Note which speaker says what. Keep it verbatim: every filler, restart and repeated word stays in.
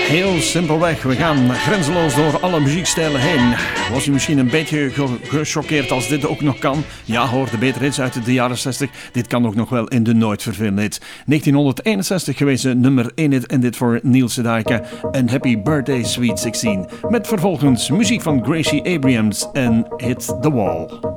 Speaker 1: Heel simpelweg, we gaan grenzeloos door alle muziekstijlen heen. Was u misschien een beetje ge- gechoqueerd als dit ook nog kan? Ja hoor, de betere hits uit de jaren zestig. Dit kan ook nog wel in de nooit vervelende hits. negentien eenenzestig gewezen nummer één hit en dit voor Neil Sedaka en Happy Birthday Sweet zestien. Met vervolgens muziek van Gracie Abrams en Hit the Wall.